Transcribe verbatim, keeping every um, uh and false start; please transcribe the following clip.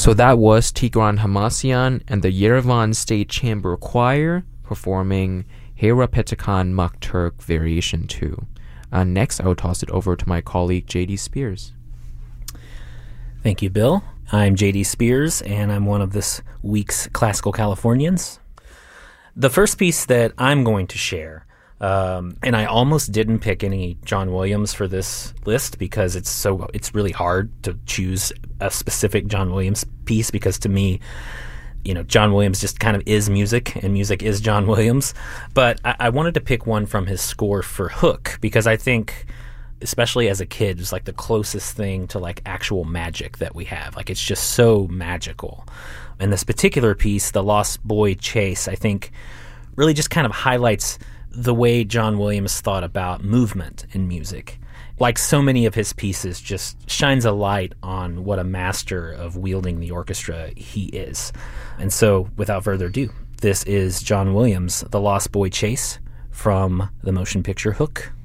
So that was Tigran Hamasyan and the Yerevan State Chamber Choir performing Hera Petakhan Mock Turk Variation two. Uh, next, I will toss it over to my colleague J D Spears. Thank you, Bill. I'm J D Spears, and I'm one of this week's Classical Californians. The first piece that I'm going to share, um, and I almost didn't pick any John Williams for this list because it's so it's really hard to choose a specific John Williams piece because to me, you know, John Williams just kind of is music, and music is John Williams. But I, I wanted to pick one from his score for Hook because I think, especially as a kid, it's like the closest thing to like actual magic that we have. Like it's just so magical. And this particular piece, The Lost Boy Chase, I think really just kind of highlights the way John Williams thought about movement in music. Like so many of his pieces, just shines a light on what a master of wielding the orchestra he is. And so, without further ado, this is John Williams' The Lost Boy Chase from the motion picture Hook.